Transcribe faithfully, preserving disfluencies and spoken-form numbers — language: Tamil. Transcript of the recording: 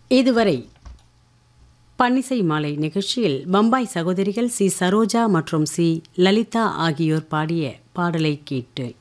இதுவரை பன்னிசை மாலை நிகழ்ச்சியில் பம்பாய் சகோதரிகள் சி சரோஜா மற்றும் சி லலிதா ஆகியோர் பாடிய பாடலை கேட்டு